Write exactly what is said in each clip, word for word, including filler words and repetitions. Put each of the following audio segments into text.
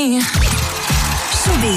me. Showbiz.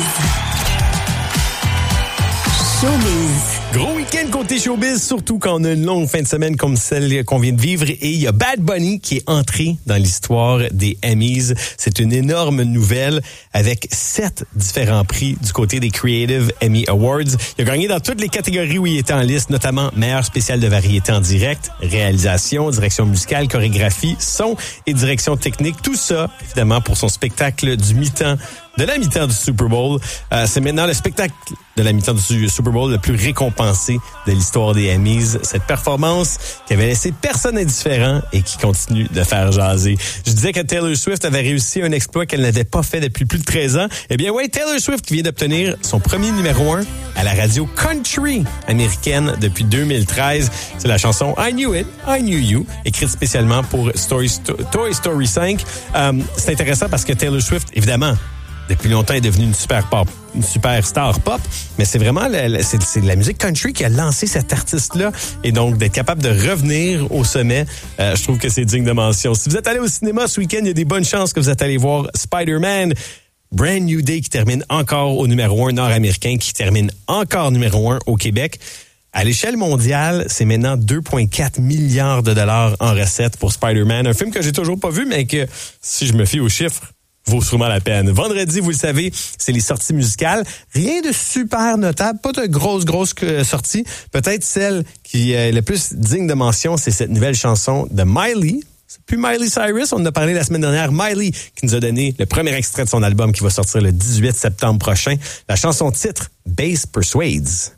Showbiz. Gros week-end côté showbiz, surtout quand on a une longue fin de semaine comme celle qu'on vient de vivre. Et il y a Bad Bunny qui est entré dans l'histoire des Emmys. C'est une énorme nouvelle avec sept différents prix du côté des Creative Emmy Awards. Il a gagné dans toutes les catégories où il était en liste, notamment meilleur spécial de variété en direct, réalisation, direction musicale, chorégraphie, son et direction technique. Tout ça, évidemment, pour son spectacle du mi-temps de la mi-temps du Super Bowl. Euh, c'est maintenant le spectacle de la mi-temps du Super Bowl le plus récompensé de l'histoire des Emmys. Cette performance qui avait laissé personne indifférent et qui continue de faire jaser. Je disais que Taylor Swift avait réussi un exploit qu'elle n'avait pas fait depuis plus de treize ans. Eh bien ouais, Taylor Swift qui vient d'obtenir son premier numéro un à la radio country américaine depuis deux mille treize. C'est la chanson I Knew It, I Knew You, écrite spécialement pour Story Sto- Toy Story cinq. Euh, c'est intéressant parce que Taylor Swift, évidemment, depuis longtemps, elle est devenue une super pop, une super star pop, mais c'est vraiment la, la, c'est, c'est la musique country qui a lancé cet artiste-là. Et donc, d'être capable de revenir au sommet, euh, je trouve que c'est digne de mention. Si vous êtes allé au cinéma ce week-end, il y a des bonnes chances que vous êtes allé voir Spider-Man Brand New Day qui termine encore au numéro un nord-américain, qui termine encore numéro un au Québec. À l'échelle mondiale, c'est maintenant deux virgule quatre milliards de dollars en recettes pour Spider-Man. Un film que j'ai toujours pas vu, mais que, si je me fie aux chiffres, vaut sûrement la peine. Vendredi, vous le savez, c'est les sorties musicales. Rien de super notable, pas de grosses, grosses sorties. Peut-être celle qui est le plus digne de mention, c'est cette nouvelle chanson de Miley. C'est plus Miley Cyrus, on en a parlé la semaine dernière. Miley qui nous a donné le premier extrait de son album qui va sortir le dix-huit septembre prochain. La chanson titre, Bass Persuades.